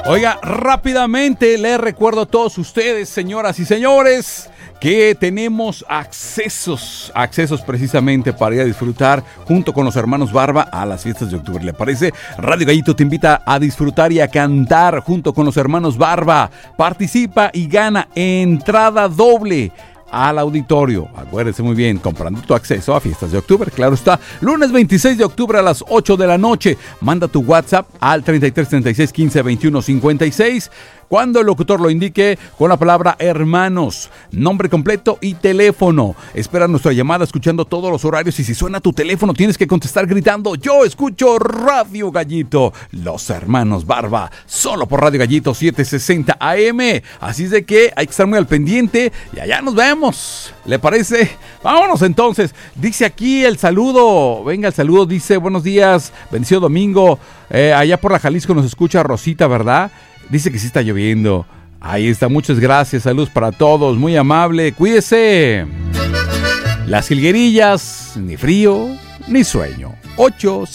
Oiga, rápidamente les recuerdo a todos ustedes, señoras y señores, que tenemos accesos precisamente para ir a disfrutar junto con los hermanos Barba a las fiestas de octubre. ¿Le parece? Radio Gallito te invita a disfrutar y a cantar junto con los hermanos Barba. Participa y gana entrada doble al auditorio. Acuérdense muy bien, comprando tu acceso a fiestas de octubre, claro está. Lunes 26 de octubre a las 8 de la noche. Manda tu WhatsApp al 33 36 15 21 56. Cuando el locutor lo indique, con la palabra hermanos, nombre completo y teléfono. Espera nuestra llamada escuchando todos los horarios y si suena tu teléfono tienes que contestar gritando: yo escucho Radio Gallito, los hermanos Barba, solo por Radio Gallito 760 AM. Así es de que hay que estar muy al pendiente y allá nos vemos. ¿Le parece? Vámonos entonces. Dice aquí el saludo. Venga, el saludo. Dice: buenos días, bendecido domingo. Allá por la Jalisco nos escucha Rosita, ¿verdad? Dice que sí está lloviendo. Ahí está, muchas gracias. Saludos para todos, muy amable. Cuídese. Las jilguerillas, ni frío, ni sueño. 8